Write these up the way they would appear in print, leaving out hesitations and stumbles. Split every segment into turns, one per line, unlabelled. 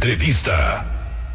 Entrevista.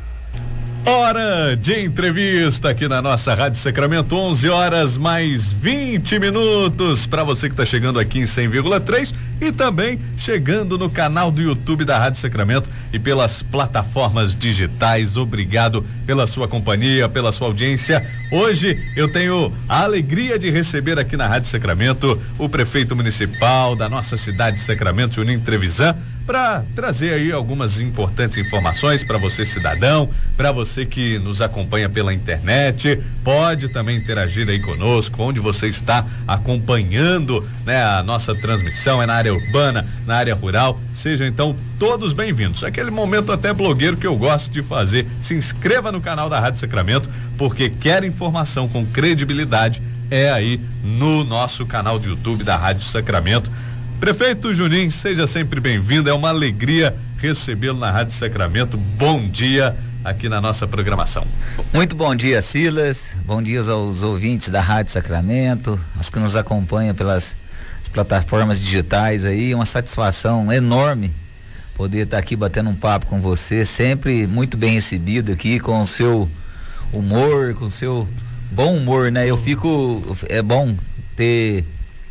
Hora de entrevista aqui na nossa Rádio Sacramento, 11 horas mais 20 minutos para você que está chegando aqui em 100,3 e também chegando no canal do YouTube da Rádio Sacramento e pelas plataformas digitais. Obrigado pela sua companhia, pela sua audiência. Hoje eu tenho a alegria de receber aqui na Rádio Sacramento o prefeito municipal da nossa cidade de Sacramento, Juninho Trevisan, para trazer aí algumas importantes informações para você, cidadão, para você que nos acompanha pela internet. Pode também interagir aí conosco, onde você está acompanhando, né, a nossa transmissão, é na área urbana, na área rural. Sejam então todos bem-vindos. Aquele momento até blogueiro que eu gosto de fazer. Se inscreva no canal da Rádio Sacramento, porque quer informação com credibilidade, é aí no nosso canal do YouTube da Rádio Sacramento. Prefeito Juninho, seja sempre bem-vindo, é uma alegria recebê-lo na Rádio Sacramento. Bom dia aqui na nossa programação.
Muito bom dia, Silas, bom dia aos ouvintes da Rádio Sacramento, aos que nos acompanham pelas plataformas digitais aí, uma satisfação enorme poder estar aqui batendo um papo com você, sempre muito bem recebido aqui, com o seu humor, com o seu bom humor, né? É bom ter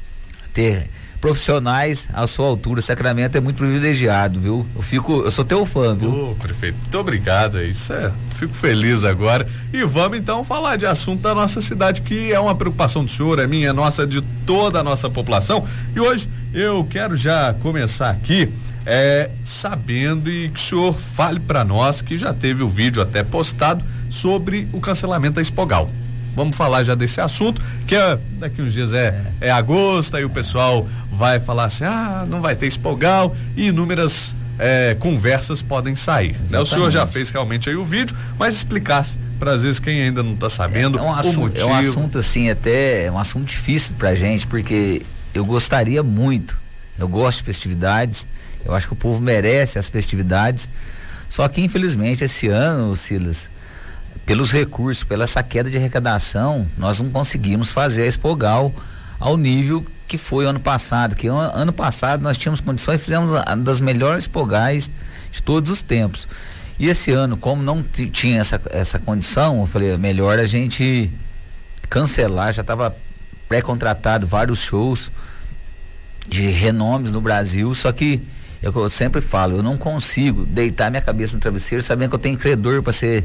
profissionais à sua altura. Sacramento é muito privilegiado, viu? Eu sou teu fã, viu?
Prefeito, muito obrigado, fico feliz agora. E vamos então falar de assunto da nossa cidade, que é uma preocupação do senhor, é minha, é nossa, de toda a nossa população. E hoje eu quero já começar aqui sabendo e que o senhor fale para nós, que já teve o vídeo até postado sobre o cancelamento da Expogal. Vamos falar já desse assunto, que daqui uns dias é agosto, aí o pessoal vai falar assim, não vai ter Expogal, e inúmeras conversas podem sair, né? O senhor já fez realmente aí o vídeo, mas explicasse para às vezes quem ainda não está sabendo o motivo.
É um assunto assim, até um assunto difícil pra gente, porque eu gostaria muito, eu gosto de festividades, eu acho que o povo merece as festividades, só que infelizmente esse ano, Silas, pelos recursos, pela essa queda de arrecadação, nós não conseguimos fazer a Expogal ao nível que foi ano passado, que ano passado nós tínhamos condições e fizemos uma das melhores Expogais de todos os tempos. E esse ano, como não tinha essa condição, eu falei, melhor a gente cancelar, já estava pré-contratado vários shows de renomes no Brasil, só que eu sempre falo, eu não consigo deitar minha cabeça no travesseiro sabendo que eu tenho credor para ser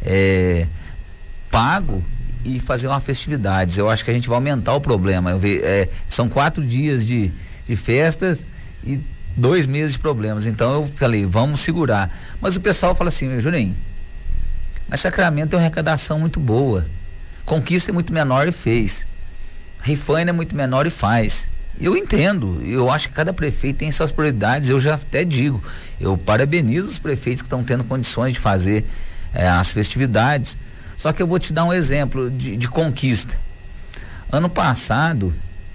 pago e fazer uma festividades. Eu acho que a gente vai aumentar o problema. São 4 dias de festas e 2 meses de problemas. Então eu falei, vamos segurar. Mas o pessoal fala assim, Juninho, mas Sacramento tem uma arrecadação muito boa. Conquista é muito menor e fez. Rifaina é muito menor e faz. Eu entendo, eu acho que cada prefeito tem suas prioridades. Eu já até digo, eu parabenizo os prefeitos que estão tendo condições de fazer as festividades. Só que eu vou te dar um exemplo de conquista. Ano passado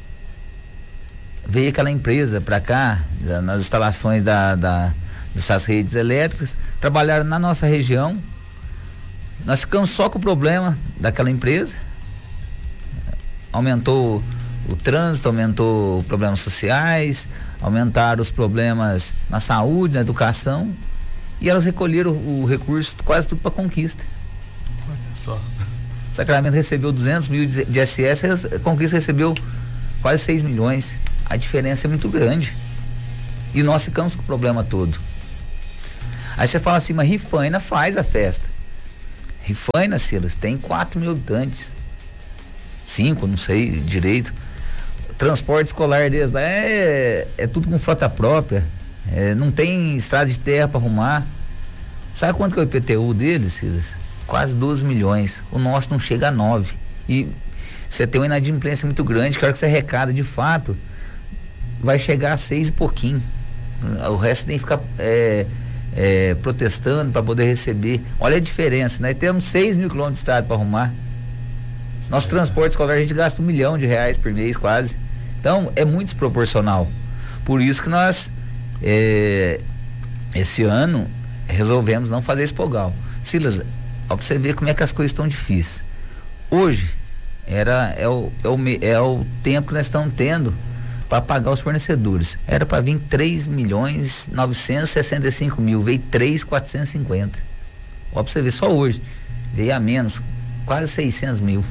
veio aquela empresa para cá, nas instalações dessas redes elétricas, trabalharam na nossa região. Nós ficamos só com o problema daquela empresa. Aumentou o trânsito, aumentou os problemas sociais, aumentaram os problemas na saúde, na educação, e elas recolheram o recurso quase tudo para conquista.
Olha só.
Sacramento recebeu 200 mil de SS, a Conquista recebeu quase 6 milhões. A diferença é muito grande. E nós ficamos com o problema todo. Aí você fala assim, mas Rifaina faz a festa. Rifaina, Silas, tem 4 mil habitantes. 5, não sei direito. Transporte escolar deles lá é tudo com frota própria. Não tem estrada de terra para arrumar. Sabe quanto que é o IPTU deles, Silas? Quase 12 milhões. O nosso não chega a 9. E você tem uma inadimplência muito grande, que a hora que você arrecada de fato, vai chegar a 6 e pouquinho. O resto tem que ficar protestando para poder receber. Olha a diferença, nós temos 6 mil quilômetros de estrada para arrumar. Nosso transporte escolar a gente gasta R$1 milhão por mês quase. Então é muito desproporcional. Por isso que nós esse ano resolvemos não fazer Expogal. Silas, ó, pra você ver como é que as coisas estão difíceis. Hoje é o tempo que nós estamos tendo para pagar os fornecedores. Era para vir 3.965.000, veio 3.450. Ó, para você ver, só hoje veio a menos, quase 600 mil.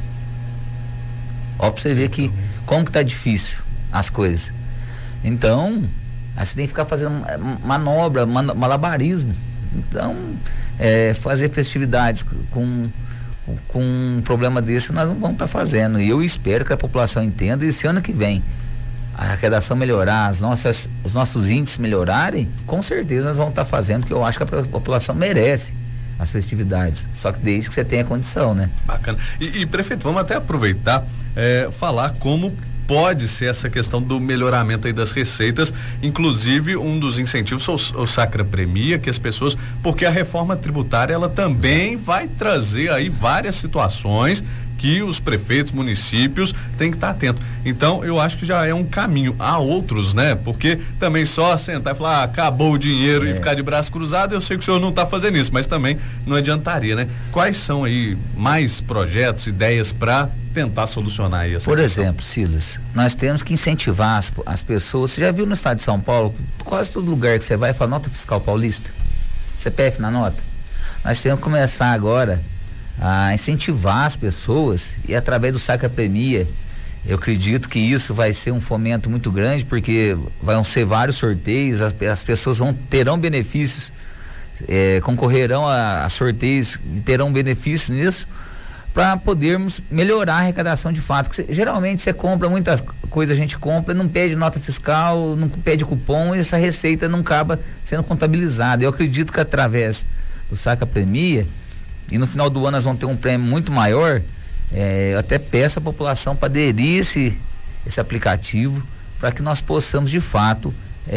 Ó, para você ver que como que tá difícil as coisas. Então, aí você tem que ficar fazendo manobra, malabarismo. Então, fazer festividades com um problema desse nós não vamos estar fazendo. E eu espero que a população entenda, e esse ano que vem a arrecadação melhorar, os nossos índices melhorarem, com certeza nós vamos estar fazendo, porque eu acho que a população merece as festividades, só que desde que você tenha condição, né? Bacana.
E prefeito, vamos até aproveitar, falar como pode ser essa questão do melhoramento aí das receitas, inclusive um dos incentivos o Sacra Premia, que as pessoas, porque a reforma tributária ela também vai trazer aí várias situações que os prefeitos, municípios têm que estar atentos. Então, eu acho que já é um caminho. Há outros, né? Porque também só sentar e falar, acabou o dinheiro e ficar de braço cruzado, eu sei que o senhor não está fazendo isso, mas também não adiantaria, né? Quais são aí mais projetos, ideias para tentar solucionar essa
questão? Por exemplo, Silas, nós temos que incentivar as pessoas. Você já viu no estado de São Paulo, quase todo lugar que você vai, fala nota fiscal paulista, CPF na nota. Nós temos que começar agora a incentivar as pessoas, e através do Sacra Premia, eu acredito que isso vai ser um fomento muito grande, porque vão ser vários sorteios, as pessoas terão benefícios, concorrerão a sorteios e terão benefícios nisso, para podermos melhorar a arrecadação de fato. Porque geralmente você compra muitas coisas, a gente compra, não pede nota fiscal, não pede cupom, e essa receita não acaba sendo contabilizada. Eu acredito que através do Sacra Premia, e no final do ano nós vamos ter um prêmio muito maior, eu até peço à população para aderir esse aplicativo, para que nós possamos de fato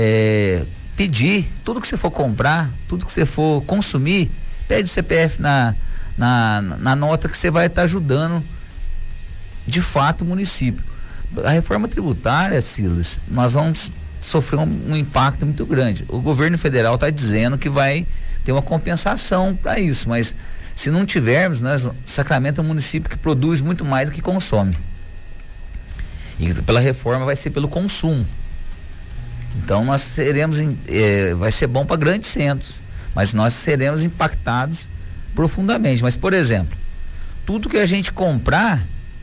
pedir tudo que você for comprar, tudo que você for consumir, pede o CPF na nota, que você vai estar ajudando de fato o município. A reforma tributária, Silas, nós vamos sofrer um impacto muito grande. O governo federal está dizendo que vai ter uma compensação para isso, mas se não tivermos, Sacramento é um município que produz muito mais do que consome. E pela reforma vai ser pelo consumo. Então nós seremos, vai ser bom para grandes centros, mas nós seremos impactados profundamente. Mas, por exemplo, tudo que a gente comprar,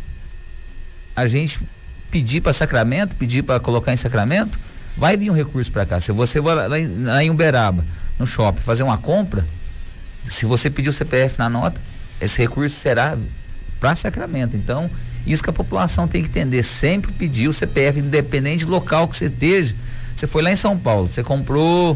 a gente pedir para Sacramento, pedir para colocar em Sacramento, vai vir um recurso para cá. Se você vai lá em Uberaba, no shopping, fazer uma compra, se você pedir o CPF na nota, esse recurso será para Sacramento. Então, isso que a população tem que entender, sempre pedir o CPF, independente do local que você esteja. Você foi lá em São Paulo, você comprou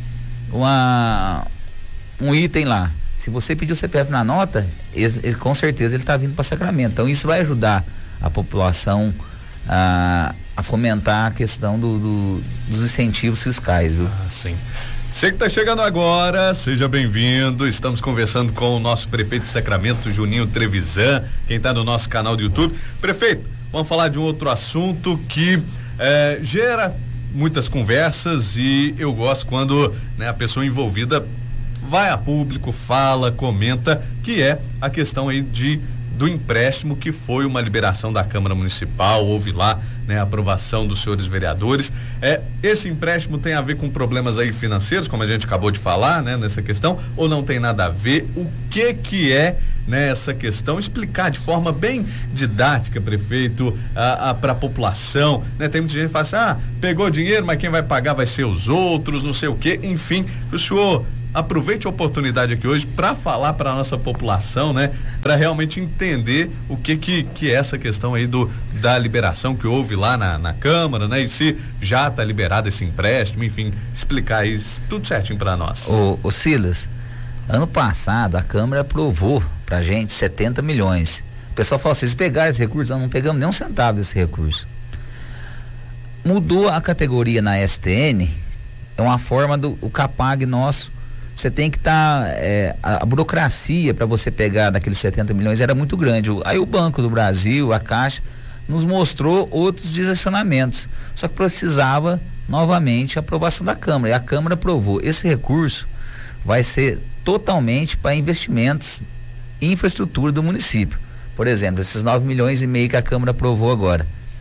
um item lá, se você pedir o CPF na nota, ele com certeza ele está vindo para Sacramento. Então, isso vai ajudar a população a fomentar a questão dos incentivos fiscais, viu?
Sim. Você que está chegando agora, seja bem-vindo. Estamos conversando com o nosso prefeito de Sacramento, Juninho Trevisan, quem está no nosso canal do YouTube. Prefeito, vamos falar de um outro assunto que gera muitas conversas, e eu gosto quando a pessoa envolvida vai a público, fala, comenta, que é a questão aí do empréstimo, que foi uma liberação da Câmara Municipal, houve lá, a aprovação dos senhores vereadores. Esse empréstimo tem a ver com problemas aí financeiros, como a gente acabou de falar, nessa questão, ou não tem nada a ver? O que é essa questão? Explicar de forma bem didática, prefeito, para a população, Tem muita gente que fala assim, pegou dinheiro, mas quem vai pagar vai ser os outros, não sei o quê, enfim, o senhor aproveite a oportunidade aqui hoje para falar para a nossa população, para realmente entender o que é essa questão aí da liberação que houve lá na Câmara, e se já está liberado esse empréstimo, enfim, explicar isso tudo certinho para nós.
Ô Silas, ano passado a Câmara aprovou pra gente 70 milhões. O pessoal falou, vocês pegaram esse recurso? Nós não pegamos nem um centavo desse recurso. Mudou a categoria na STN, é uma forma o CAPAG nosso. Você tem que estar, a burocracia para você pegar daqueles 70 milhões era muito grande. Aí o Banco do Brasil, a Caixa, nos mostrou outros direcionamentos. Só que precisava novamente a aprovação da Câmara. E a Câmara aprovou. Esse recurso vai ser totalmente para investimentos em infraestrutura do município. Por exemplo, esses 9,5 milhões que a Câmara aprovou agora.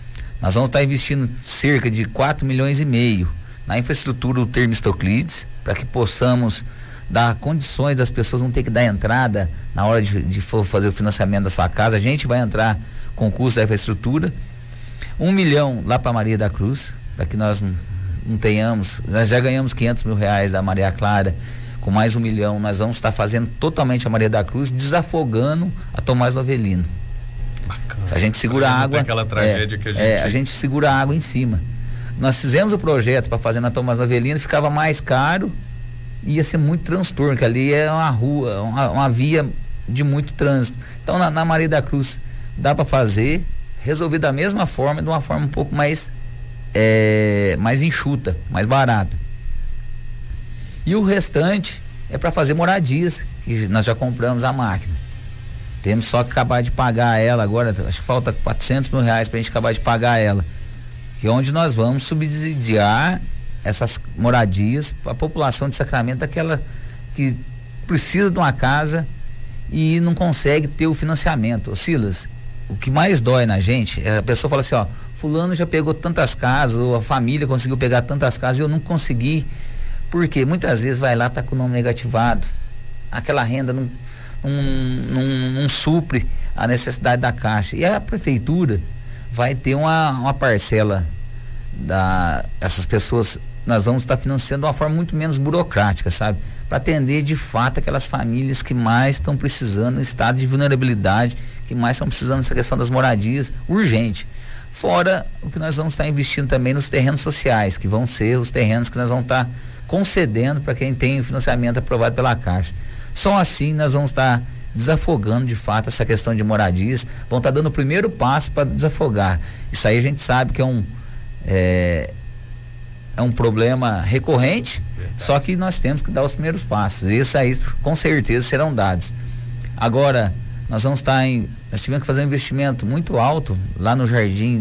Nós vamos estar investindo cerca de 4,5 milhões na infraestrutura do Termistoclides, para que possamos dar condições das pessoas não ter que dar entrada na hora de fazer o financiamento da sua casa. A gente vai entrar com o custo da infraestrutura. 1 milhão lá para Maria da Cruz, para que nós não tenhamos, nós já ganhamos 500 mil reais da Maria Clara, com mais 1 milhão nós vamos estar fazendo totalmente a Maria da Cruz, desafogando a Tomás Novelino.
Bacana.
A gente segura a água,
aquela tragédia que
a gente segura a água em cima. Nós fizemos o projeto para fazer na Tomás Novelino, ficava mais caro, ia ser muito transtorno, que ali é uma rua, uma via de muito trânsito. Então na Maria da Cruz dá para fazer, resolver da mesma forma, de uma forma um pouco mais enxuta, mais barata. E o restante é para fazer moradias, que nós já compramos a máquina. Temos só que acabar de pagar ela agora, acho que falta 400 mil reais para a gente acabar de pagar ela, que é onde nós vamos subsidiar essas moradias para a população de Sacramento, aquela que precisa de uma casa e não consegue ter o financiamento. Ô, Silas, o que mais dói na gente é a pessoa fala assim, ó, fulano já pegou tantas casas, ou a família conseguiu pegar tantas casas e eu não consegui, porque muitas vezes vai lá, tá com o nome negativado, aquela renda não supre a necessidade da Caixa, e a prefeitura vai ter uma parcela essas pessoas. Nós vamos estar financiando de uma forma muito menos burocrática, sabe? Para atender de fato aquelas famílias que mais estão precisando, em estado de vulnerabilidade, que mais estão precisando dessa questão das moradias, urgente. Fora o que nós vamos estar investindo também nos terrenos sociais, que vão ser os terrenos que nós vamos estar concedendo para quem tem o financiamento aprovado pela Caixa. Só assim nós vamos estar desafogando de fato essa questão de moradias, vão estar dando o primeiro passo para desafogar. Isso aí a gente sabe que é um problema recorrente. Verdade. Só que nós temos que dar os primeiros passos, e isso aí com certeza serão dados. Agora nós tivemos que fazer um investimento muito alto lá no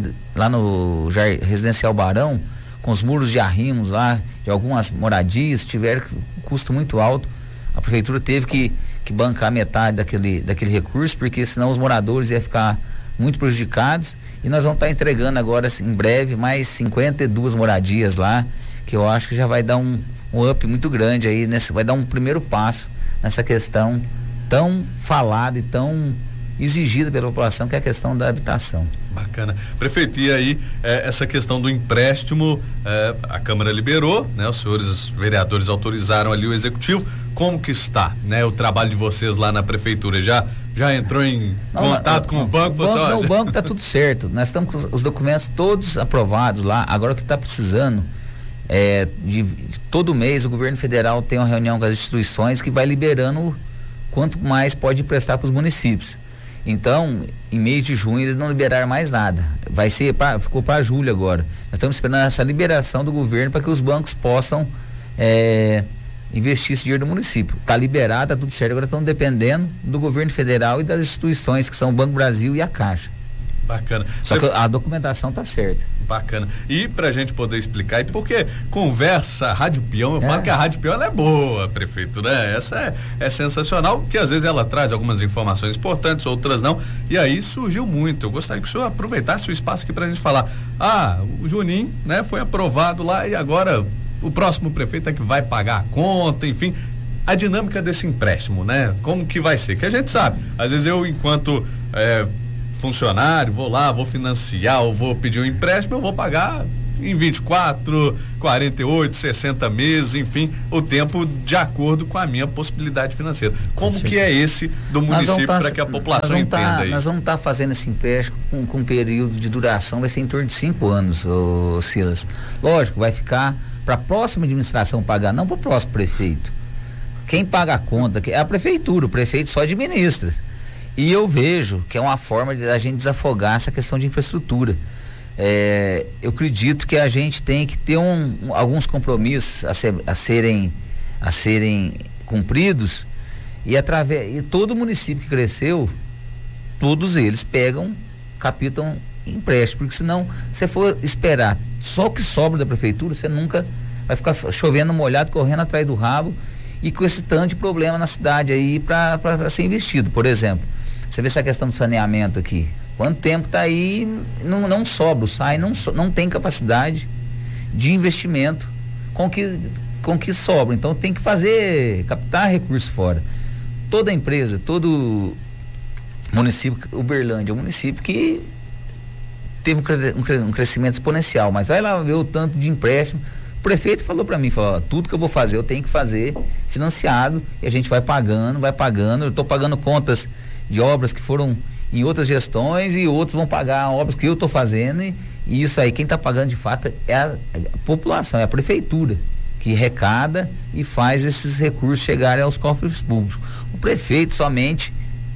Residencial Barão, com os muros de arrimos lá de algumas moradias, tiveram um custo muito alto. A prefeitura teve que bancar metade daquele recurso, porque senão os moradores iam ficar muito prejudicados. E nós vamos estar entregando agora, em breve, mais 52 moradias lá, que eu acho que já vai dar um up muito grande aí, vai dar um primeiro passo nessa questão tão falada e tão exigida pela população, que é a questão da habitação.
Bacana. Prefeito, e aí essa questão do empréstimo, a Câmara liberou, né? Os senhores vereadores autorizaram ali o executivo. Como que está, né? O trabalho de vocês lá na prefeitura? Já entrou em contato com o banco?
O banco está tudo certo. Nós estamos com os documentos todos aprovados lá. Agora o que está precisando de todo mês o governo federal tem uma reunião com as instituições que vai liberando quanto mais pode emprestar para os municípios. Então, em mês de junho eles não liberaram mais nada. Ficou para julho agora. Nós estamos esperando essa liberação do governo para que os bancos possam investir esse dinheiro no município. Está liberado, está tudo certo. Agora estão dependendo do governo federal e das instituições que são o Banco Brasil e a Caixa.
Bacana.
Só que a documentação está certa.
Bacana. E para a gente poder explicar, e porque conversa, a Rádio Peão, eu falo que a Rádio Peão ela é boa, prefeito, né? Essa é sensacional, que às vezes ela traz algumas informações importantes, outras não, e aí surgiu muito. Eu gostaria que o senhor aproveitasse o espaço aqui para a gente falar. O Juninho, né, foi aprovado lá e agora o próximo prefeito é que vai pagar a conta, enfim, a dinâmica desse empréstimo, né? Como que vai ser? Que a gente sabe, às vezes eu, enquanto funcionário, vou lá, vou financiar, ou vou pedir um empréstimo, eu vou pagar em 24, 48, 60 meses, enfim, o tempo de acordo com a minha possibilidade financeira. Como que é esse do município, para que a população entenda isso?
Nós vamos estar fazendo esse empréstimo com um período de duração, vai ser em torno de 5 anos, Silas. Lógico, vai ficar para a próxima administração pagar, não para o próximo prefeito. Quem paga a conta é a prefeitura, o prefeito só administra. E eu vejo que é uma forma de a gente desafogar essa questão de infraestrutura. Eu acredito que a gente tem que ter alguns compromissos a serem cumpridos, e todo município que cresceu, todos eles capitam empréstimo, porque senão, se for esperar só o que sobra da prefeitura, você nunca vai ficar chovendo molhado, correndo atrás do rabo, e com esse tanto de problema na cidade aí para ser investido. Por exemplo, você vê essa questão do saneamento aqui, Quanto tempo está aí, não sobra, o SAI não tem capacidade de investimento com que sobra. Então tem que captar recurso fora. Toda empresa, todo município, Uberlândia é um município que teve um crescimento exponencial, mas vai lá ver o tanto de empréstimo. O prefeito falou para mim, tudo que eu vou fazer, eu tenho que fazer financiado, e a gente vai pagando, eu estou pagando contas de obras que foram em outras gestões, e outros vão pagar obras que eu estou fazendo, e isso aí, quem está pagando de fato é a população, é a prefeitura, que arrecada e faz esses recursos chegarem aos cofres públicos. O prefeito somente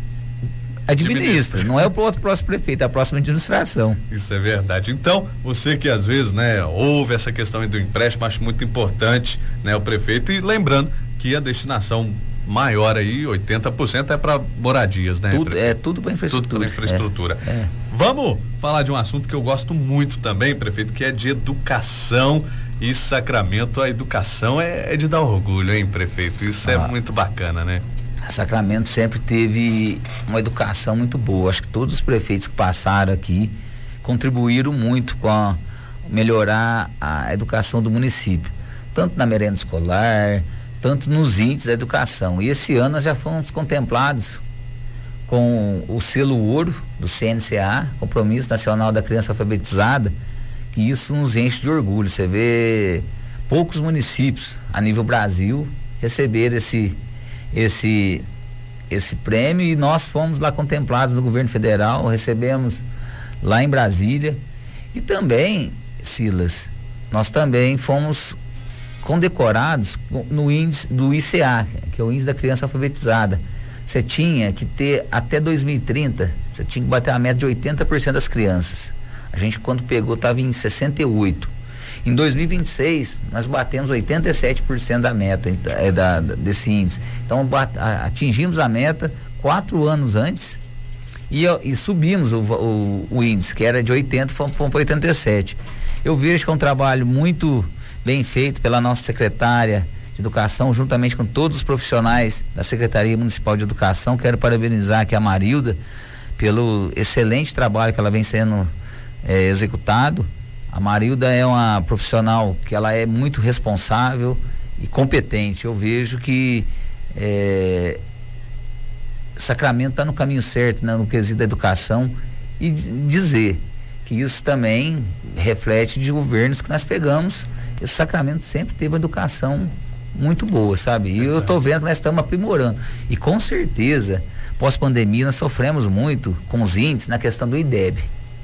administra, não é o próximo prefeito, é a próxima administração.
Isso é verdade. Então, você que às vezes, né, ouve essa questão aí do empréstimo, acho muito importante, né, o prefeito, e lembrando que a destinação maior aí, 80% é para moradias, né?
Tudo para infraestrutura.
Tudo para infraestrutura. Vamos falar de um assunto que eu gosto muito também, prefeito, que é de educação e Sacramento. A educação é de dar orgulho, hein, prefeito? Isso é muito bacana, né?
Sacramento sempre teve uma educação muito boa. Acho que todos os prefeitos que passaram aqui contribuíram muito com melhorar a educação do município, tanto na merenda escolar, tanto nos índices da educação. E esse ano nós já fomos contemplados com o selo ouro do CNCA, Compromisso Nacional da Criança Alfabetizada, que isso nos enche de orgulho. Você vê poucos municípios a nível Brasil receber esse prêmio, e nós fomos lá contemplados no governo federal, recebemos lá em Brasília. E também, Silas, nós também fomos condecorados no índice do ICA, que é o índice da criança alfabetizada. Você tinha que ter até 2030, você tinha que bater a meta de 80% das crianças. A gente, quando pegou, estava em 68%. Em 2026, nós batemos 87% da meta desse índice. Então, atingimos a meta 4 anos antes e subimos o índice, que era de 80%, fomos para 87%. Eu vejo que é um trabalho muito bem feito pela nossa secretária de Educação, juntamente com todos os profissionais da Secretaria Municipal de Educação. Quero parabenizar aqui a Marilda pelo excelente trabalho que ela vem sendo executado. A Marilda é uma profissional que ela é muito responsável e competente. Eu vejo que Sacramento está no caminho certo, né, no quesito da educação, e dizer que isso também reflete de governos que nós pegamos. Esse Sacramento sempre teve uma educação muito boa, sabe? E eu estou vendo que nós estamos aprimorando. E com certeza, pós-pandemia, nós sofremos muito com os índices na questão do IDEB.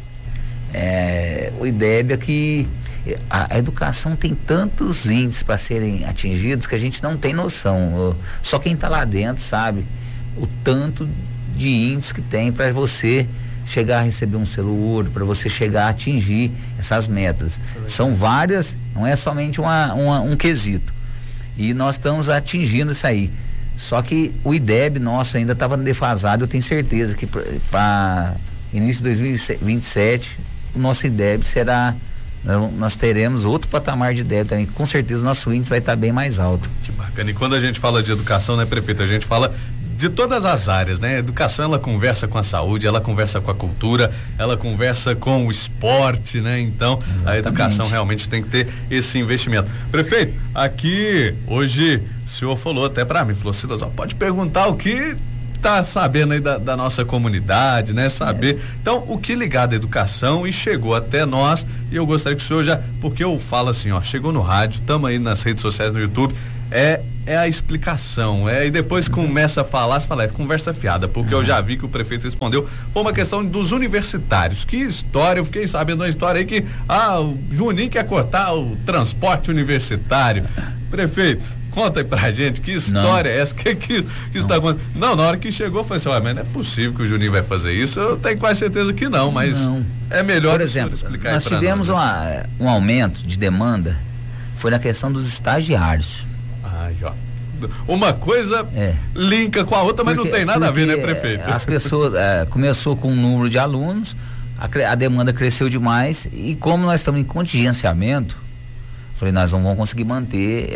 O IDEB é que a educação tem tantos índices para serem atingidos que a gente não tem noção. Só quem está lá dentro sabe o tanto de índices que tem para você chegar a receber um selo ouro, para você chegar a atingir essas metas. São várias, não é somente um quesito. E nós estamos atingindo isso aí. Só que o IDEB nosso ainda estava defasado. Eu tenho certeza que para início de 2027 o nosso IDEB será, nós teremos outro patamar de IDEB também. Com certeza o nosso índice vai estar bem mais alto.
Que bacana. E quando a gente fala de educação, né, prefeito, a gente fala de todas as áreas, né? A educação, ela conversa com a saúde, ela conversa com a cultura, ela conversa com o esporte, né? Então, exatamente, a educação realmente tem que ter esse investimento. Prefeito, aqui hoje o senhor falou até para mim, falou, Silas, pode perguntar o que tá sabendo aí da nossa comunidade, né? Saber. Então, o que ligado à educação e chegou até nós, e eu gostaria que o senhor porque eu falo assim, chegou no rádio, tamo aí nas redes sociais, no YouTube, é a explicação, e depois começa a falar, você fala, é conversa fiada, porque eu já vi que o prefeito respondeu, foi uma questão dos universitários. Que história, eu fiquei sabendo uma história aí que, o Juninho quer cortar o transporte universitário. Prefeito, conta aí pra gente, que história é essa, que está acontecendo? Não, na hora que chegou, eu falei assim, mas não é possível que o Juninho vai fazer isso, eu tenho quase certeza que não, mas é melhor.
Por exemplo, nós tivemos um aumento de demanda, foi na questão dos estagiários.
Uma coisa linka com a outra, mas não tem nada a ver, né, prefeito?
As pessoas, começou com um número de alunos, a demanda cresceu demais, e como nós estamos em contingenciamento, falei, nós não vamos conseguir manter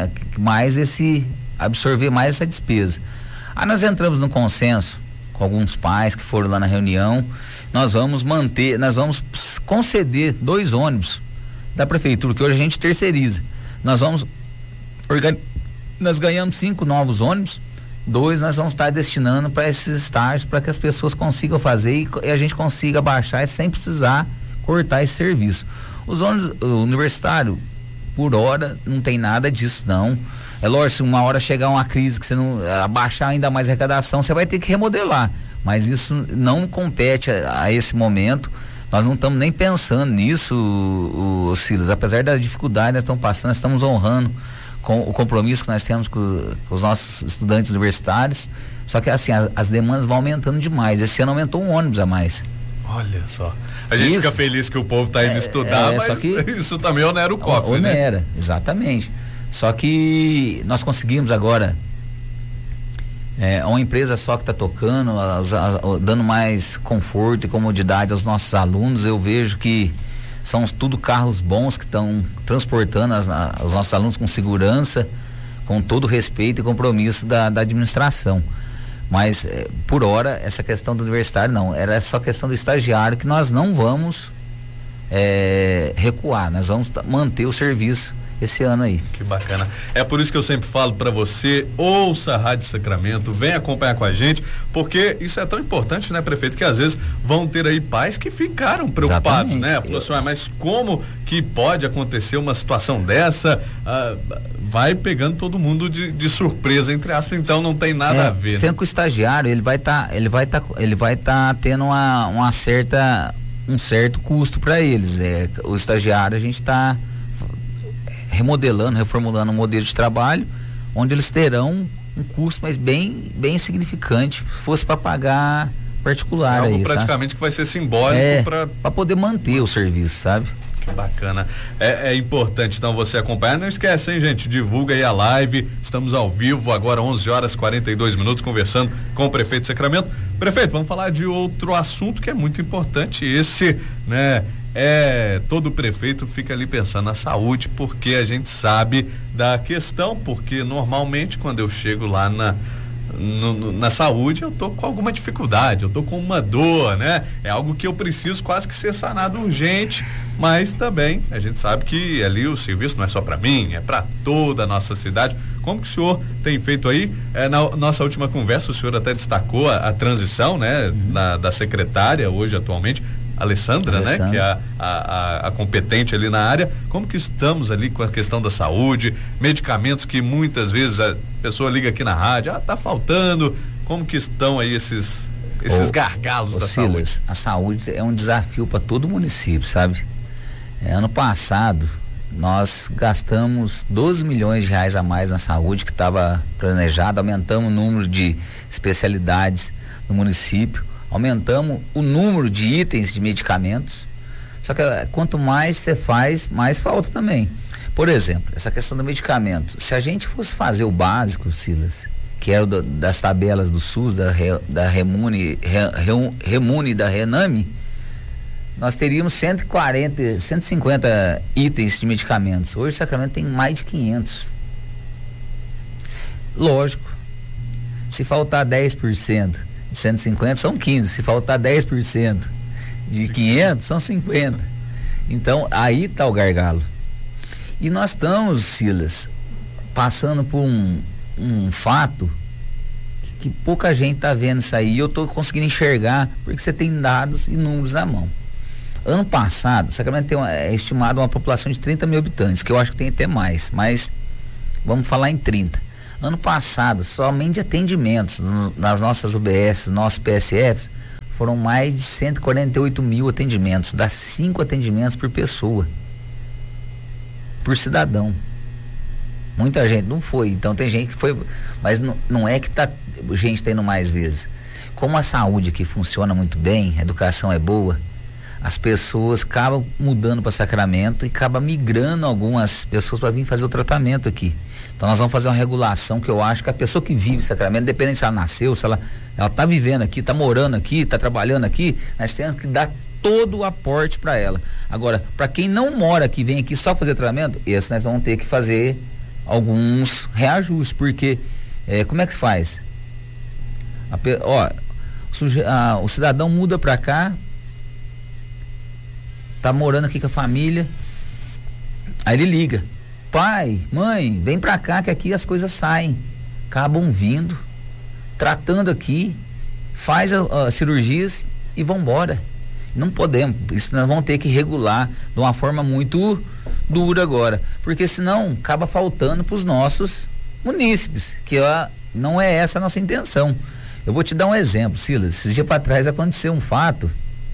absorver mais essa despesa. Aí nós entramos num consenso com alguns pais que foram lá na reunião, nós vamos conceder 2 ônibus da prefeitura, que hoje a gente terceiriza. Nós ganhamos 5 novos ônibus, 2 nós vamos estar destinando para esses estágios, para que as pessoas consigam fazer e a gente consiga baixar sem precisar cortar esse serviço. Os ônibus universitários, por hora, não tem nada disso, não. É lógico, se uma hora chegar uma crise que você não abaixar ainda mais a arrecadação, você vai ter que remodelar, mas isso não compete a esse momento. Nós não estamos nem pensando nisso, o Silas, apesar da dificuldade que nós estamos passando, nós estamos honrando com o compromisso que nós temos com os nossos estudantes universitários, só que assim, as demandas vão aumentando demais. Esse ano aumentou um ônibus a mais.
Olha só, a gente fica feliz que o povo está indo estudar, mas só que isso também onera o cofre,
onera, né? Exatamente. Só que nós conseguimos agora uma empresa só que está tocando, dando mais conforto e comodidade aos nossos alunos. Eu vejo que são tudo carros bons que estão transportando os nossos alunos com segurança, com todo respeito e compromisso da administração. Mas por hora essa questão do universitário não, era só questão do estagiário, que nós não vamos recuar, nós vamos manter o serviço esse ano aí.
Que bacana. É por isso que eu sempre falo para você, ouça a Rádio Sacramento, vem acompanhar com a gente, porque isso é tão importante, né, prefeito, que às vezes vão ter aí pais que ficaram preocupados, né? Falou assim, mas como que pode acontecer uma situação dessa? Vai pegando todo mundo de surpresa, entre aspas, então não tem nada a ver.
Sendo que o estagiário, ele vai tá tendo um certo custo para eles. O estagiário, a gente está remodelando, reformulando um modelo de trabalho, onde eles terão um custo, mas bem significante, se fosse para pagar particular.
Algo aí, praticamente, sabe? Que vai ser simbólico
para poder manter o serviço, sabe?
Que bacana. É importante então você acompanhar. Não esquece, hein, gente? Divulga aí a live. Estamos ao vivo agora, 11h42, conversando com o prefeito de Sacramento. Prefeito, vamos falar de outro assunto que é muito importante. Esse, né? Todo prefeito fica ali pensando na saúde, porque a gente sabe da questão, porque normalmente quando eu chego lá na saúde, eu tô com alguma dificuldade, eu tô com uma dor, né? É algo que eu preciso quase que ser sanado urgente, mas também a gente sabe que ali o serviço não é só para mim, é para toda a nossa cidade. Como que o senhor tem feito aí? Na nossa última conversa, o senhor até destacou a transição, né? Da secretária hoje atualmente, Alessandra, né? Que é a competente ali na área. Como que estamos ali com a questão da saúde, medicamentos que muitas vezes a pessoa liga aqui na rádio, tá faltando. Como que estão aí esses gargalos da saúde?
A saúde é um desafio para todo o município, sabe? Ano passado nós gastamos 12 milhões de reais a mais na saúde que estava planejado, aumentamos o número de especialidades no município, aumentamos o número de itens de medicamentos, só que quanto mais você faz, mais falta também. Por exemplo, essa questão do medicamento, se a gente fosse fazer o básico, Silas, que era das tabelas do SUS, da Remune e da Rename, nós teríamos 150 itens de medicamentos. Hoje o Sacramento tem mais de 500. Lógico, se faltar 10% de 150 são 15, se faltar 10% de 500 são 50. Então aí está o gargalo. E nós estamos, Silas, passando por um fato que pouca gente está vendo isso aí, e eu estou conseguindo enxergar, porque você tem dados e números na mão. Ano passado, Sacramento é estimado uma população de 30 mil habitantes, que eu acho que tem até mais, mas vamos falar em 30. Ano passado, somente de atendimentos nas nossas UBS, nossos PSFs, foram mais de 148 mil atendimentos, dá 5 atendimentos por pessoa, por cidadão. Muita gente não foi, então tem gente que foi, mas não é que gente tá indo mais vezes. Como a saúde aqui funciona muito bem, a educação é boa, as pessoas acabam mudando para Sacramento e acabam migrando algumas pessoas para vir fazer o tratamento aqui. Então nós vamos fazer uma regulação que eu acho que a pessoa que vive em Sacramento, independente se ela nasceu, se ela tá vivendo aqui, tá morando aqui, tá trabalhando aqui, nós temos que dar todo o aporte para ela. Agora, para quem não mora aqui, vem aqui só fazer tratamento, esse nós vamos ter que fazer alguns reajustes, porque como é que se faz? O cidadão muda para cá tá morando aqui com a família. Aí ele liga: pai, mãe, vem pra cá que aqui as coisas saem. Acabam vindo, tratando aqui, faz as cirurgias e vão embora. Não podemos, isso nós vamos ter que regular de uma forma muito dura agora, porque senão acaba faltando para os nossos munícipes, que não é essa a nossa intenção. Eu vou te dar um exemplo, Silas. Esses dias para trás aconteceu um fato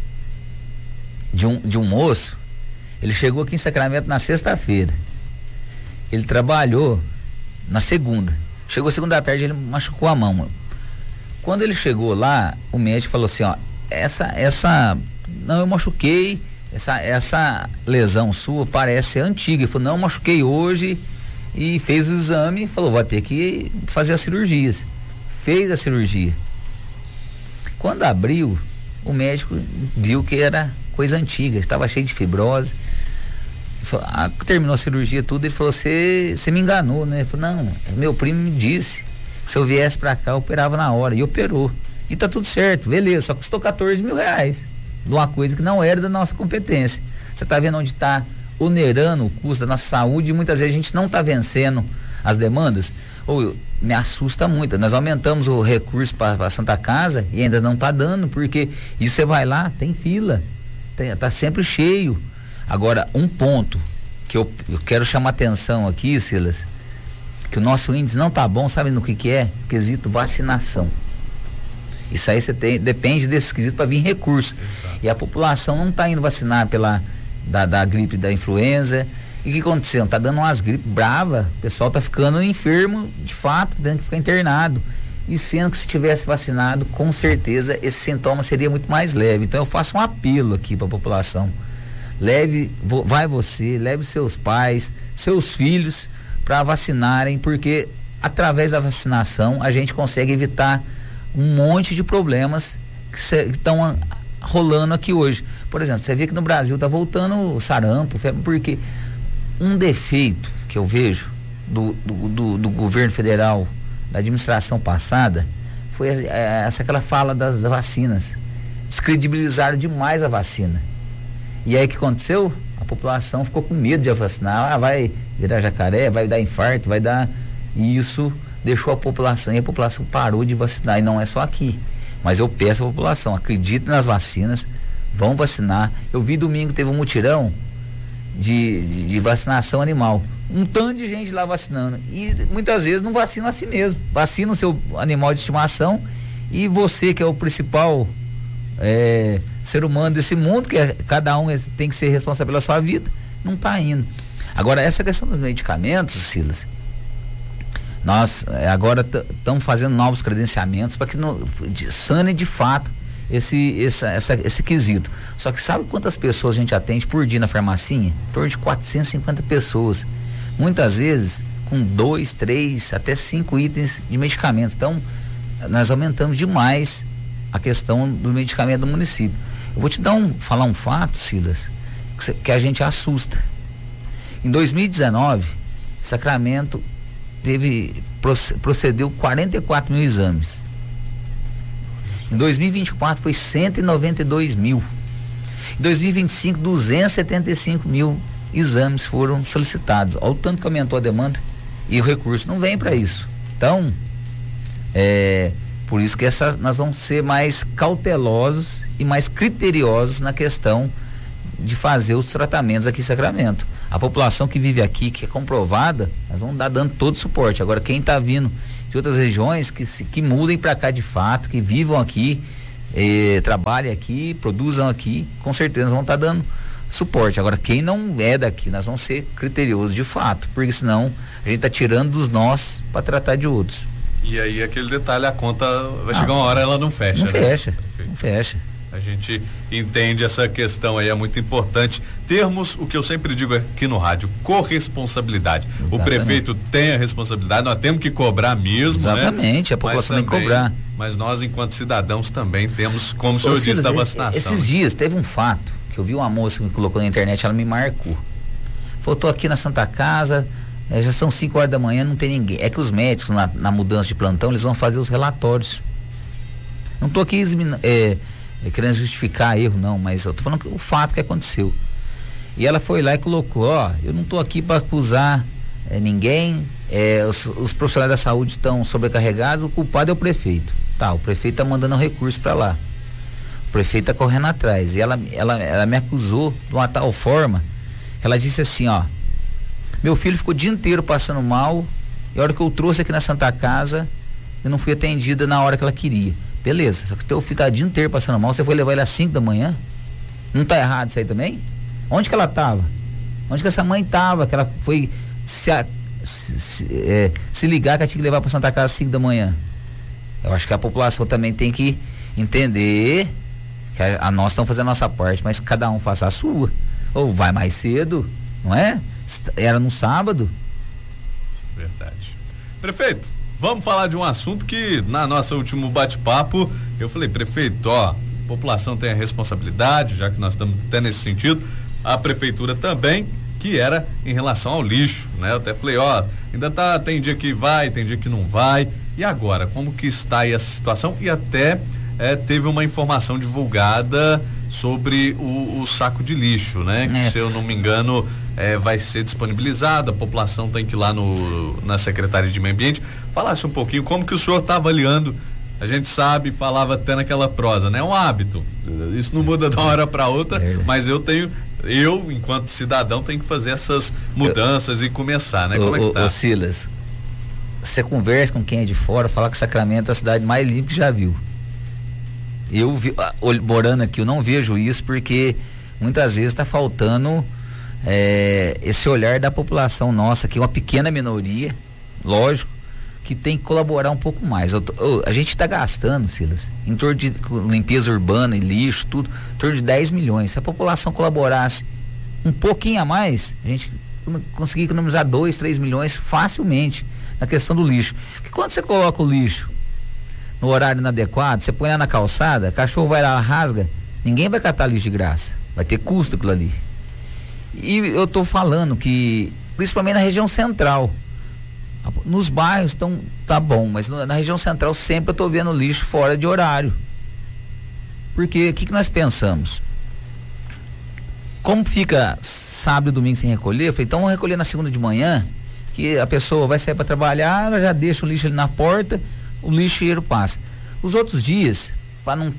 de um moço. Ele chegou aqui em Sacramento na sexta-feira, ele trabalhou na segunda, chegou segunda à tarde, ele machucou a mão. Quando ele chegou lá, o médico falou assim: ó, não, eu machuquei, essa lesão sua parece ser antiga. Ele falou: não, eu machuquei hoje. E fez o exame e falou: vai ter que fazer as cirurgias. Fez a cirurgia. Quando abriu, o médico viu que era coisa antiga, estava cheio de fibrose. Falou, terminou a cirurgia tudo, ele falou: você me enganou, né? Ele falou: não, meu primo me disse que se eu viesse pra cá, eu operava na hora. E operou. E tá tudo certo, beleza, só custou R$14 mil. De uma coisa que não era da nossa competência. Você tá vendo onde tá onerando o custo da nossa saúde, e muitas vezes a gente não tá vencendo as demandas. Me assusta muito. Nós aumentamos o recurso para a Santa Casa e ainda não tá dando, porque isso você vai lá, tem fila, tá sempre cheio. Agora, um ponto que eu quero chamar atenção aqui, Silas, que o nosso índice não tá bom, sabe no que é? Quesito vacinação. Isso aí depende desse quesito para vir recurso. Exato. E a população não tá indo vacinar da gripe da influenza. E o que aconteceu? Tá dando umas gripes bravas, o pessoal tá ficando enfermo, de fato, tendo que ficar internado. E sendo que se tivesse vacinado, com certeza esse sintoma seria muito mais leve. Então eu faço um apelo aqui para a população: vai você, leve seus pais, seus filhos para vacinarem, porque através da vacinação a gente consegue evitar um monte de problemas que estão rolando aqui hoje. Por exemplo, você vê que no Brasil tá voltando o sarampo, porque um defeito que eu vejo do governo federal, da administração passada, foi aquela fala das vacinas. Descredibilizaram demais a vacina. E aí o que aconteceu? A população ficou com medo de vacinar. Vai virar jacaré, vai dar infarto, vai dar... E isso deixou a população, e a população parou de vacinar. E não é só aqui. Mas eu peço à população: acreditem nas vacinas, vão vacinar. Eu vi domingo, teve um mutirão de vacinação animal. Um tanto de gente lá vacinando. E muitas vezes não vacina a si mesmo. Vacina o seu animal de estimação, e você, que é o principal ser humano desse mundo, que cada um tem que ser responsável pela sua vida, não está indo. Agora, essa questão dos medicamentos, Silas, nós agora estamos fazendo novos credenciamentos para que sane de fato esse quesito. Só que sabe quantas pessoas a gente atende por dia na farmacinha? Em torno de 450 pessoas. Muitas vezes com 2, 3, até 5 itens de medicamentos. Então, nós aumentamos demais a questão do medicamento do município. Eu vou te falar um fato, Silas, que a gente assusta. Em 2019, Sacramento procedeu 44 mil exames. Em 2024 foi 192 mil. Em 2025, 275 mil exames foram solicitados. Olha o tanto que aumentou a demanda, e o recurso não vem para isso. Então, por isso que nós vamos ser mais cautelosos e mais criteriosos na questão de fazer os tratamentos aqui em Sacramento. A população que vive aqui, que é comprovada, nós vamos dando todo o suporte. Agora, quem está vindo de outras regiões, que mudem para cá de fato, que vivam aqui, trabalhem aqui, produzam aqui, com certeza vão estar dando suporte. Agora, quem não é daqui, nós vamos ser criteriosos de fato, porque senão a gente está tirando dos nós para tratar de outros.
E aí aquele detalhe, a conta vai chegar uma hora, ela não fecha,
não fecha. Não fecha.
A gente entende essa questão aí, é muito importante termos o que eu sempre digo aqui no rádio: corresponsabilidade. Exatamente. O prefeito tem a responsabilidade, nós temos que cobrar mesmo.
Exatamente, né? A população tem que cobrar.
Mas nós, enquanto cidadãos, também temos, como o senhor disse, da vacinação.
Esses dias teve um fato que eu vi uma moça que me colocou na internet, ela me marcou. Falou: tô aqui na Santa Casa, já são 5 horas da manhã, não tem ninguém. É que os médicos, na mudança de plantão, eles vão fazer os relatórios. Não tô aqui querendo justificar erro, não, mas eu tô falando o fato que aconteceu. E ela foi lá e colocou, ó, eu não tô aqui para acusar ninguém, os profissionais da saúde estão sobrecarregados, o culpado é o prefeito. Tá, o prefeito tá mandando um recurso para lá. O prefeito tá correndo atrás. E ela me acusou de uma tal forma que ela disse assim, ó, meu filho ficou o dia inteiro passando mal, e a hora que eu trouxe aqui na Santa Casa, eu não fui atendida na hora que ela queria. Beleza, só que teu filho tá o dia inteiro passando mal, você foi levar ele às 5 da manhã? Não tá errado isso aí também? Onde que ela tava? Onde que essa mãe tava? Que ela foi se ligar que ela tinha que levar pra Santa Casa às 5 da manhã. Eu acho que a população também tem que entender que nós estamos fazendo a nossa parte, mas cada um faça a sua. Ou vai mais cedo, não é? Era no sábado.
Verdade. Prefeito, vamos falar de um assunto que na nossa último bate-papo eu falei, prefeito, ó, a população tem a responsabilidade, já que nós estamos até nesse sentido, a prefeitura também, que era em relação ao lixo, né? Eu até falei, ó, ainda tem dia que vai, tem dia que não vai, e agora, como que está aí essa situação? E até teve uma informação divulgada sobre o saco de lixo, né? Que, se eu não me engano, vai ser disponibilizado, a população tem que ir lá na Secretaria de Meio Ambiente. Falasse um pouquinho como que o senhor está avaliando. A gente sabe, falava até naquela prosa, né? É um hábito, isso não muda de uma hora para outra, mas eu, enquanto cidadão, tenho que fazer essas mudanças e começar, né? Como é que tá?
Ô Silas, você conversa com quem é de fora, fala que Sacramento é a cidade mais limpa que já viu. Eu morando aqui, eu não vejo isso, porque muitas vezes está faltando esse olhar da população nossa, que é uma pequena minoria, lógico, que tem que colaborar um pouco mais. A gente está gastando, Silas, em torno de limpeza urbana e lixo, tudo, em torno de 10 milhões. Se a população colaborasse um pouquinho a mais, a gente conseguir economizar 2, 3 milhões facilmente na questão do lixo. Porque quando você coloca o lixo no horário inadequado, você põe lá na calçada, cachorro vai lá, rasga, ninguém vai catar lixo de graça, vai ter custo aquilo ali. E eu tô falando que, principalmente na região central, nos bairros tá bom, mas na região central sempre eu tô vendo lixo fora de horário. Porque o que nós pensamos? Como fica sábado e domingo sem recolher, eu falei, então vamos recolher na segunda de manhã, que a pessoa vai sair para trabalhar, ela já deixa o lixo ali na porta, o lixeiro passa. Os outros dias, para não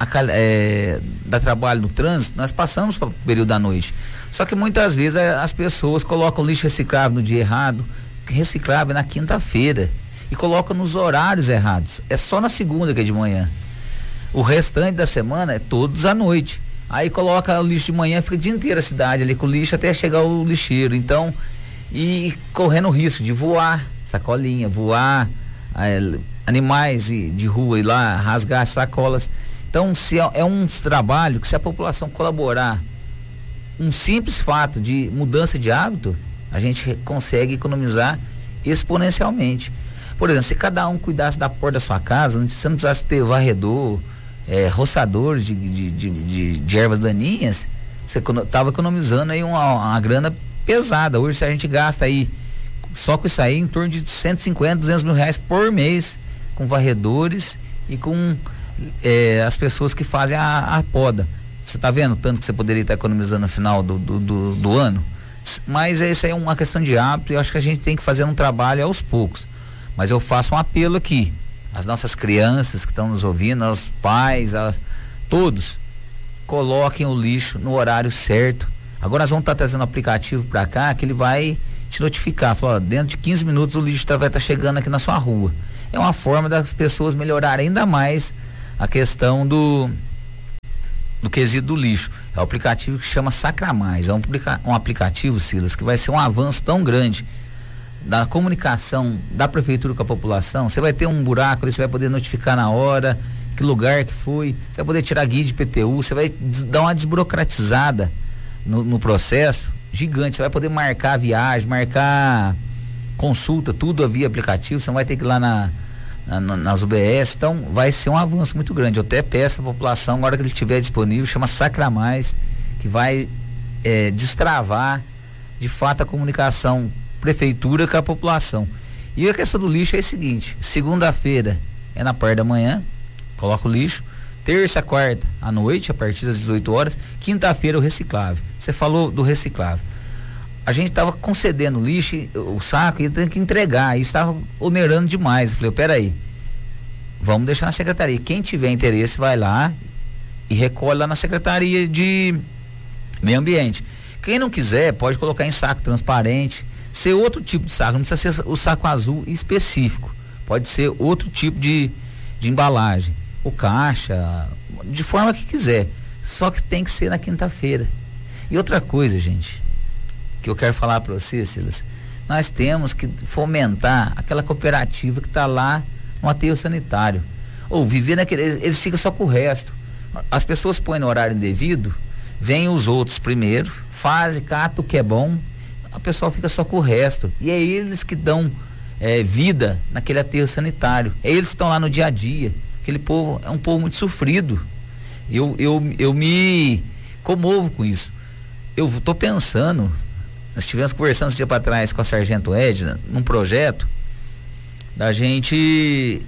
dar trabalho no trânsito, nós passamos para o período da noite. Só que muitas vezes as pessoas colocam lixo reciclável no dia errado, reciclável na quinta-feira, e colocam nos horários errados. É só na segunda que é de manhã. O restante da semana é todos à noite. Aí coloca o lixo de manhã, fica o dia inteiro a cidade ali com o lixo até chegar o lixeiro. Então, e correndo o risco de voar sacolinha, animais de rua ir lá rasgar as sacolas. Então, se é um trabalho que, se a população colaborar, um simples fato de mudança de hábito, a gente consegue economizar exponencialmente. Por exemplo, se cada um cuidasse da porta da sua casa, você não precisasse ter varredor, roçadores de ervas daninhas, você estava economizando aí uma grana pesada. Hoje, se a gente gasta aí, só com isso aí, em torno de 150, 200 mil reais por mês, com varredores e com as pessoas que fazem a poda. Você está vendo tanto que você poderia estar economizando no final do ano? Mas isso aí é uma questão de hábito, e eu acho que a gente tem que fazer um trabalho aos poucos. Mas eu faço um apelo aqui, às nossas crianças que estão nos ouvindo, aos pais, todos, coloquem o lixo no horário certo. Agora nós vamos estar trazendo um aplicativo para cá que ele vai te notificar, falar, dentro de 15 minutos o lixo vai estar chegando aqui na sua rua. É uma forma das pessoas melhorarem ainda mais a questão do quesito do lixo. É o aplicativo que chama Sacramais. É um aplicativo, Silas, que vai ser um avanço tão grande da comunicação da prefeitura com a população. Você vai ter um buraco ali, você vai poder notificar na hora que lugar que foi, você vai poder tirar guia de PTU, você vai dar uma desburocratizada no processo gigante. Você vai poder marcar viagem, marcar consulta, tudo via aplicativo. Você não vai ter que ir lá nas UBS. Então vai ser um avanço muito grande. Eu até peço à população, agora que ele estiver disponível, chama Sacramais, que vai destravar de fato a comunicação prefeitura com a população. E a questão do lixo é o seguinte: segunda-feira é na parte da manhã, coloca o lixo, terça, quarta à noite, a partir das 18 horas, quinta-feira o reciclável. Você falou do reciclável. A gente estava concedendo lixo, o saco, e tem que entregar, e estava onerando demais. Eu falei, peraí, vamos deixar na secretaria. Quem tiver interesse vai lá e recolhe lá na Secretaria de Meio Ambiente. Quem não quiser, pode colocar em saco transparente, ser outro tipo de saco, não precisa ser o saco azul específico, pode ser outro tipo de embalagem, ou caixa, de forma que quiser, só que tem que ser na quinta-feira. E outra coisa, gente, que eu quero falar para você, Silas, nós temos que fomentar aquela cooperativa que está lá no aterro sanitário, ou viver naquele, eles ficam só com o resto, as pessoas põem no horário indevido, vêm os outros primeiro, fazem, catam o que é bom, a pessoa fica só com o resto, e é eles que dão vida naquele aterro sanitário, é eles que estão lá no dia a dia, aquele povo é um povo muito sofrido, eu me comovo com isso. Eu estou pensando, nós estivemos conversando esse dia para trás com a Sargento Edna, num projeto da gente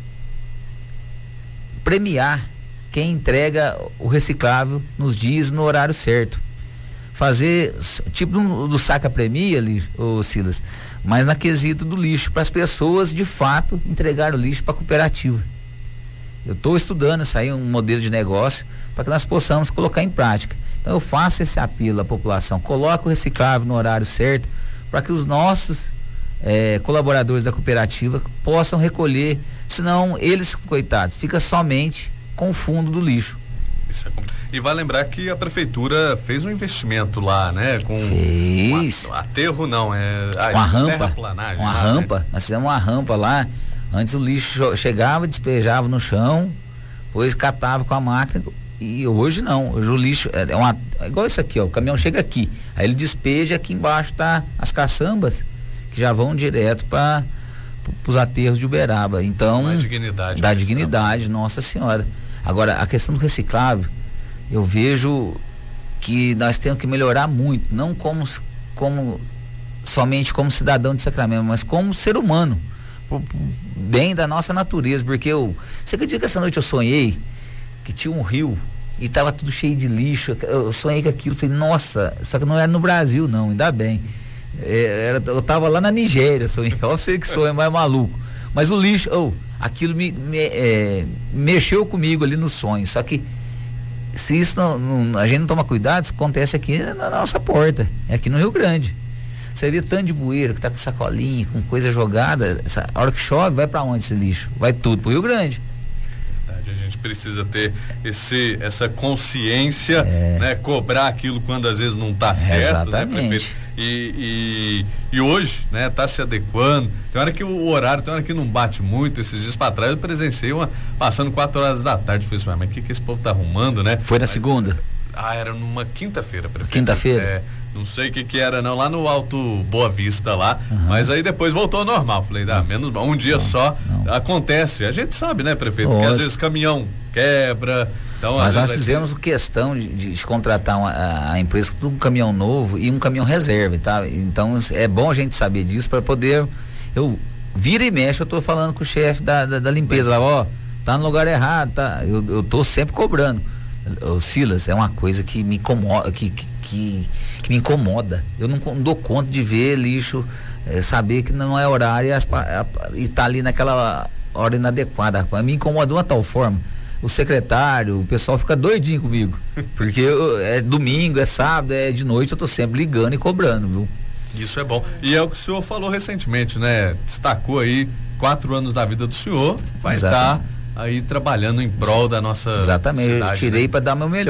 premiar quem entrega o reciclável nos dias, no horário certo. Fazer tipo do saca premia ali, ô Silas, mas na quesito do lixo, para as pessoas de fato entregar o lixo para a cooperativa. Eu estou estudando isso aí, um modelo de negócio, para que nós possamos colocar em prática. Então eu faço esse apelo à população, coloque o reciclável no horário certo, para que os nossos colaboradores da cooperativa possam recolher, senão eles, coitados, ficam somente com o fundo do lixo.
Isso é e vai lembrar que a prefeitura fez um investimento lá, né?
Fez.
Aterro não,
uma rampa.
Terraplanagem.
Uma rampa, né? Nós fizemos uma rampa lá. Antes o lixo chegava, despejava no chão, depois catava com a máquina, e hoje não. Hoje o lixo é igual isso aqui, ó. O caminhão chega aqui, aí ele despeja, aqui embaixo tá as caçambas que já vão direto para os aterros de Uberaba. Então, dá dignidade, Nossa Senhora. Agora, a questão do reciclável, eu vejo que nós temos que melhorar muito, não somente como cidadão de Sacramento, mas como ser humano, bem da nossa natureza, porque você acredita que essa noite eu sonhei que tinha um rio e tava tudo cheio de lixo, eu sonhei com aquilo, falei, nossa, só que não era no Brasil não, ainda bem, eu tava lá na Nigéria, sonhei, eu sei que sonho mais maluco, mas o lixo, aquilo mexeu comigo ali no sonho, só que se isso a gente não toma cuidado, isso acontece aqui na nossa porta, aqui no Rio Grande. Você vê tanto de bueiro que tá com sacolinha, com coisa jogada, a hora que chove, vai para onde esse lixo? Vai tudo pro Rio Grande.
A gente precisa ter essa consciência, né? Cobrar aquilo quando às vezes não tá certo,
exatamente,
né, prefeito? E hoje, né, tá se adequando. Tem hora que o horário, tem hora que não bate muito. Esses dias pra trás eu presenciei passando 4 horas da tarde. Falei assim, mas o que esse povo tá arrumando, né?
Foi na segunda?
Era numa quinta-feira, prefeito.
Quinta-feira?
Não sei o que era não, lá no Alto Boa Vista lá, mas aí depois voltou ao normal. Falei, menos um dia só. Acontece, a gente sabe, né, prefeito, que às vezes caminhão quebra. Então,
mas nós fizemos questão de contratar a empresa com um caminhão novo e um caminhão reserva, tá? Então é bom a gente saber disso para poder, eu vira e mexe, eu tô falando com o chefe da limpeza lá, tá no lugar errado, tá? Eu tô sempre cobrando. Silas, é uma coisa que me incomoda, que me incomoda. Eu não dou conta de ver lixo, saber que não é horário e tá ali naquela hora inadequada. Me incomoda de uma tal forma. O secretário, o pessoal fica doidinho comigo, porque é domingo, é sábado, é de noite, eu tô sempre ligando e cobrando, viu?
Isso é bom. E é o que o senhor falou recentemente, né? Destacou aí 4 anos da vida do senhor, vai estar aí trabalhando em prol da nossa
cidade. Eu tirei, né, para dar meu melhor.